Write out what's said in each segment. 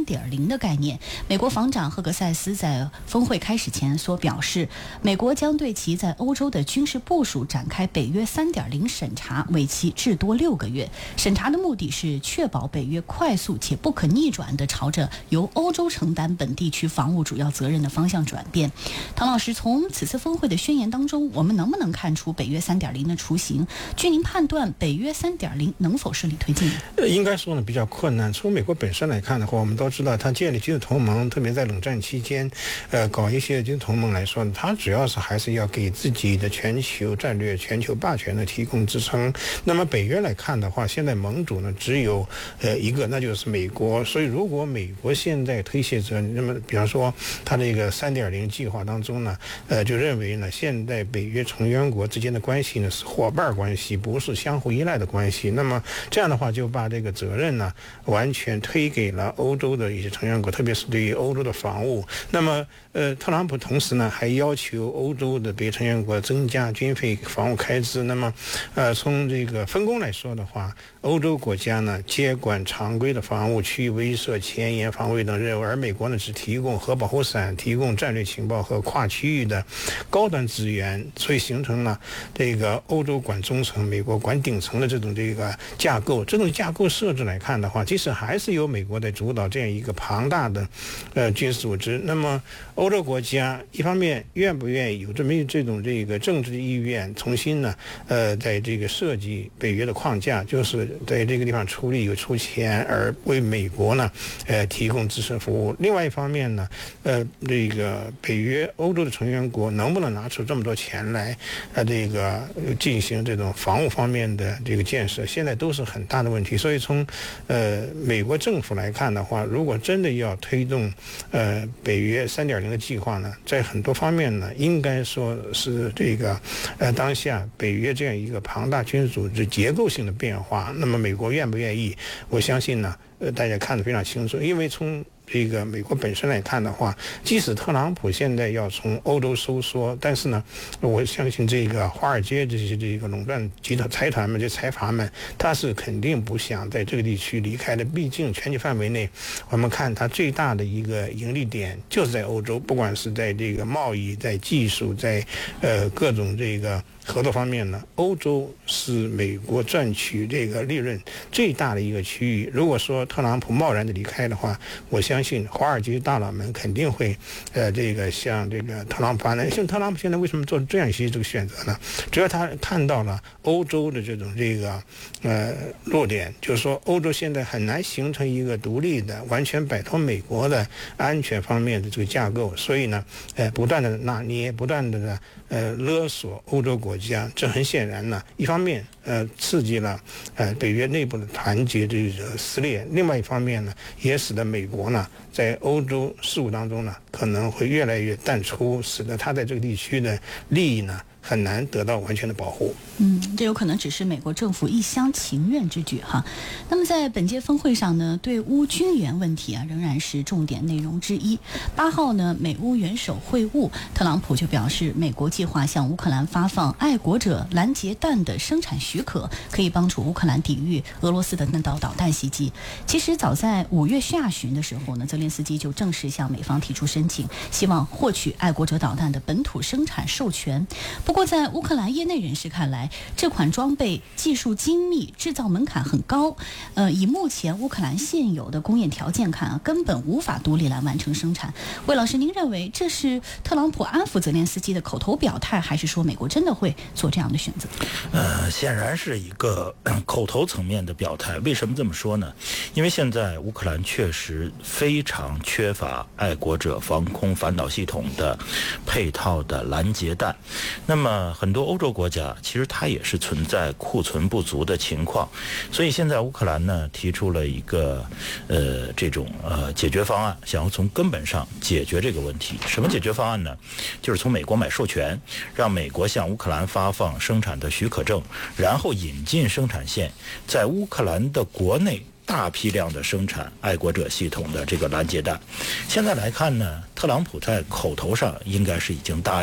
3.0的概念。美国防长赫格塞斯在峰会开始前所表示，美国将对其在欧洲的军事部署展开北约3.0审查，为期至多6个月。审查的目的是确保北约快速且不可逆转地朝着由欧洲承担本地区防务主要责任的方向转变。唐老师，从此次峰会的宣言当中，我们能不能看出北约3.0的雏形？据您判断，北约3.0能否顺利推进？ 应该说呢，比较困难。从美国本身来看的话，我们都知道，它建立军事同盟，特别在冷战期间，搞一些军事同盟来说呢，它主要是还是要给自己的全球战略、全球霸权呢提供支撑。那么北约来看的话，现在盟主呢只有一个，那就是美国。所以如果美国现在推卸责任，那么比方说它这个3.0计划当中呢，就认为呢，现在北约成员国之间的关系呢是伙伴关系，不是相互依赖的关系。那么这样的话，就把这个责任呢完全推给了欧洲的一些成员国，特别是对于欧洲的防务。那么特朗普同时呢还要求欧洲的北约成员国增加军费防务开支。那么从这个分工来说的话，欧洲国家呢接管常规的防务、区域威慑、前沿防卫等任务，而美国呢只提供核保护伞、提供战略情报和跨区域的高端资源，所以形成了这个欧洲管中层、美国管顶层的这种架构。这种架构设置来看的话，其实还是由美国在主导这样一个庞大的军事组织。那么欧洲国家一方面愿不愿意有这种政治意愿，重新呢在这个设计北约的框架，就是在这个地方出力有出钱，而为美国呢提供支持服务。另外一方面呢这个北约欧洲的成员国能不能拿出这么多钱来进行这种防务方面的这个建设，现在都是很大的问题。所以从美国政府来看的话，如果真的要推动北约3.0的计划呢，在很多方面呢，应该说是当下北约这样一个庞大军事组织结构性的变化。那么美国愿不愿意？我相信呢大家看得非常清楚，因为从这个美国本身来看的话，即使特朗普现在要从欧洲收缩，但是呢，我相信这个华尔街这个垄断集团财团们、这财阀们，他是肯定不想在这个地区离开的。毕竟全球范围内，我们看它最大的一个盈利点就是在欧洲，不管是在这个贸易、在技术、在各种合作方面呢，欧洲是美国赚取这个利润最大的一个区域。如果说特朗普贸然的离开的话，我相信华尔街大佬们肯定会像特朗普呢，像特朗普现在为什么做这样一些选择呢？只要他看到了欧洲的这种弱点，就是说欧洲现在很难形成一个独立的、完全摆脱美国的安全方面的这个架构，所以呢不断的拿捏，不断的勒索欧洲国家。这很显然呢，一方面刺激了北约内部的团结这个撕裂，另外一方面呢，也使得美国呢在欧洲事务当中呢可能会越来越淡出，使得他在这个地区的利益呢很难得到完全的保护。 这有可能只是美国政府一厢情愿之举哈。那么在本届峰会上呢，对乌军援问题仍然是重点内容之一。8号呢，美乌元首会晤，特朗普就表示，美国计划向乌克兰发放爱国者拦截弹的生产许可，可以帮助乌克兰抵御俄罗斯的那道导弹袭击。其实早在5月下旬的时候呢，泽连斯基就正式向美方提出申请，希望获取爱国者导弹的本土生产授权。不过在乌克兰业内人士看来，这款装备技术精密，制造门槛很高，以目前乌克兰现有的工业条件看根本无法独立来完成生产。魏老师，您认为这是特朗普安抚泽连斯基的口头表态，还是说美国真的会做这样的选择？ 显然是一个口头层面的表态。为什么这么说呢？因为现在乌克兰确实非常缺乏爱国者防空反导系统的配套的拦截弹。那么很多欧洲国家其实它也是存在库存不足的情况，所以现在乌克兰呢提出了一个这种解决方案，想要从根本上解决这个问题。什么解决方案呢？就是从美国买授权，让美国向乌克兰发放生产的许可证，然后引进生产线，在乌克兰的国内大批量的生产爱国者系统的拦截弹。现在来看呢，特朗普在口头上应该是已经答应了，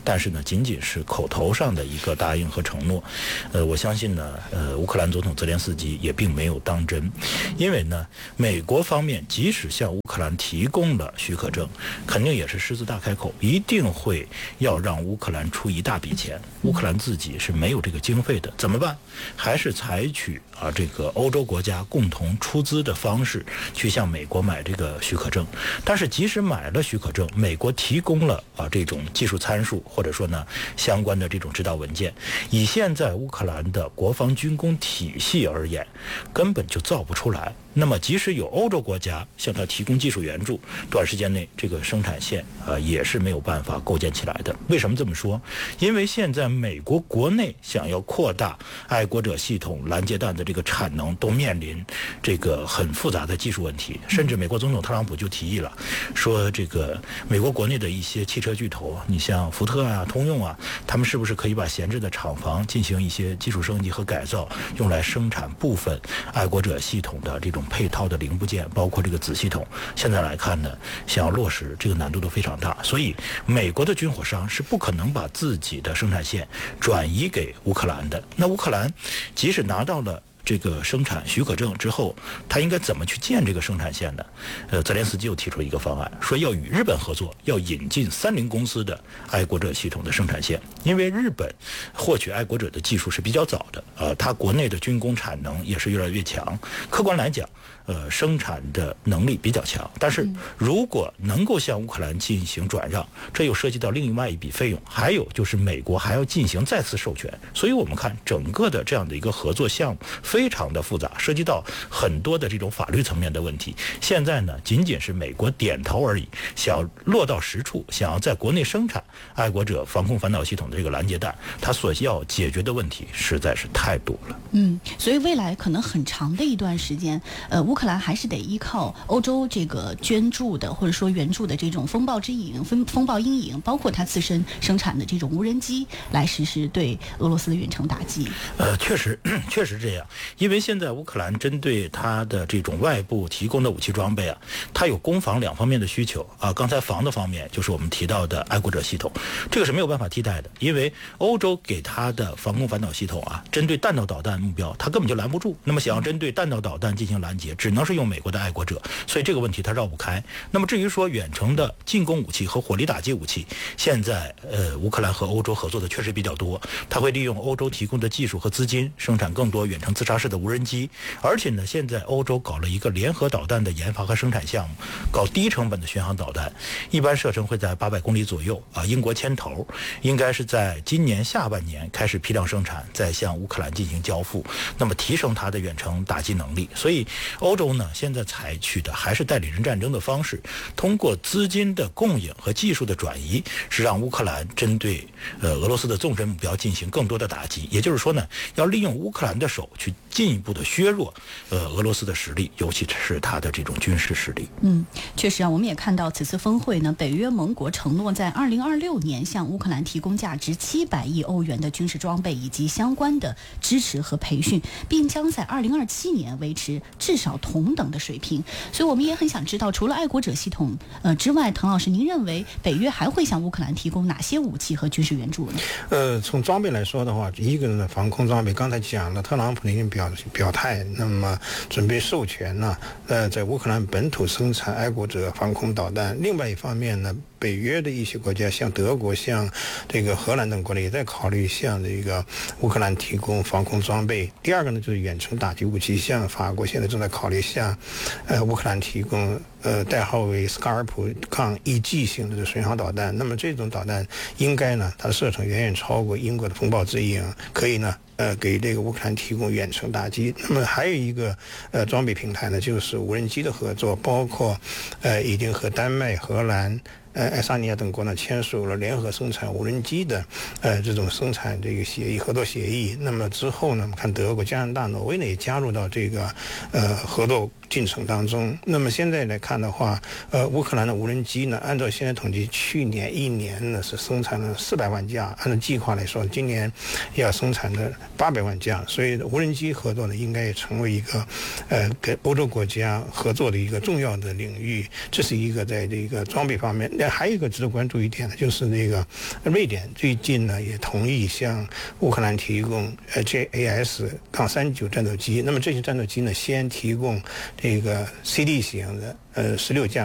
但是呢，仅仅是口头上的一个答应和承诺。我相信呢，乌克兰总统泽连斯基也并没有当真，因为呢，美国方面即使向乌克兰提供了许可证，肯定也是狮子大开口，一定会要让乌克兰出一大笔钱。乌克兰自己是没有这个经费的，怎么办？还是采取这个欧洲国家共同出资的方式去向美国买这个许可证。但是即使买了许可证，美国提供了这种技术参数，或者说呢相关的这种指导文件，以现在乌克兰的国防军工体系而言，根本就造不出来。那么即使有欧洲国家向他提供技术援助，短时间内这个生产线也是没有办法构建起来的。为什么这么说？因为现在美国国内想要扩大爱国者系统拦截弹的这个产能，都面临这个很复杂的技术问题。甚至美国总统特朗普就提议了，说这个美国国内的一些汽车巨头，你像福特啊、通用啊，他们是不是可以把闲置的厂房进行一些技术升级和改造，用来生产部分爱国者系统的这种配套的零部件，包括这个子系统。现在来看呢，想要落实这个难度都非常大，所以美国的军火商是不可能把自己的生产线转移给乌克兰的。那乌克兰即使拿到了这个生产许可证之后，他应该怎么去建这个生产线呢？泽连斯基又提出一个方案，说要与日本合作，要引进30公司的爱国者系统的生产线。因为日本获取爱国者的技术是比较早的，它国内的军工产能也是越来越强。客观来讲，生产的能力比较强，但是如果能够向乌克兰进行转让，这又涉及到另外一笔费用，还有就是美国还要进行再次授权。所以我们看整个的这样的一个合作项目非常的复杂，涉及到很多的这种法律层面的问题。现在呢，仅仅是美国点头而已，想要落到实处，想要在国内生产爱国者防空反导系统的这个拦截弹，它所要解决的问题实在是太多了。 所以未来可能很长的一段时间，乌克兰还是得依靠欧洲这个捐助的或者说援助的这种风暴之影、风暴阴影，包括它自身生产的这种无人机，来实施对俄罗斯的远程打击。 确实这样，因为现在乌克兰针对它的这种外部提供的武器装备它有攻防两方面的需求刚才防的方面就是我们提到的爱国者系统，这个是没有办法替代的，因为欧洲给它的防空反导系统针对弹道导弹目标它根本就拦不住。那么想要针对弹道导弹进行拦截，只能是用美国的爱国者，所以这个问题它绕不开。那么至于说远程的进攻武器和火力打击武器，现在乌克兰和欧洲合作的确实比较多，它会利用欧洲提供的技术和资金生产更多远程自杀式的无人机。而且呢，现在欧洲搞了一个联合导弹的研发和生产项目，搞低成本的巡航导弹，一般射程会在800公里左右英国牵头，应该是在今年下半年开始批量生产，再向乌克兰进行交付，那么提升它的远程打击能力。所以欧洲呢，现在采取的还是代理人战争的方式，通过资金的供应和技术的转移，是让乌克兰针对俄罗斯的纵深目标进行更多的打击。也就是说呢，要利用乌克兰的手去进一步的削弱俄罗斯的实力，尤其是它的这种军事实力。 确实我们也看到此次峰会呢，北约盟国承诺在2026年向乌克兰提供价值700亿欧元的军事装备以及相关的支持和培训，并将在2027年维持至少同等的水平。所以我们也很想知道，除了爱国者系统之外，滕老师，您认为北约还会向乌克兰提供哪些武器和军事援助呢？ 从装备来说的话，一个呢，防空装备，刚才讲了，特朗普已经表态，那么准备授权呢，在乌克兰本土生产爱国者防空导弹。另外一方面呢，北约的一些国家，像德国、像这个荷兰等国呢，也在考虑向这个乌克兰提供防空装备。第二个呢，就是远程打击武器，像法国现在正在考虑向乌克兰提供代号为斯卡尔普抗1G 型的巡航导弹。那么这种导弹应该呢，它的射程远远超过英国的风暴之影，可以呢给这个乌克兰提供远程打击。那么还有一个装备平台呢，就是无人机的合作，包括已经和丹麦、荷兰、爱沙尼亚等国呢签署了联合生产无人机的这种生产这个合作协议。那么之后呢，我们看德国、加拿大、挪威呢也加入到这个合作进程当中。那么现在来看的话，乌克兰的无人机呢，按照现在统计，去年1年呢是生产了400万架，按照计划来说，今年要生产的800万架。所以无人机合作呢，应该也成为一个跟欧洲国家合作的一个重要的领域。这是一个在这个装备方面。 还有一个值得关注一点呢，就是那个瑞典最近呢也同意向乌克兰提供JAS-39战斗机。那么这些战斗机呢，先提供这个 CD 型的16架。